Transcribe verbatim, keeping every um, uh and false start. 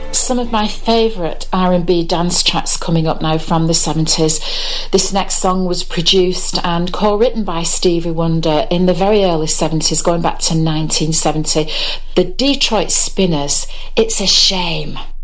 Some of my favourite R and B dance tracks coming up now from the seventies. This next song was produced and co-written by Stevie Wonder in the very early seventies, going back to nineteen seventy. The Detroit Spinners, It's a Shame.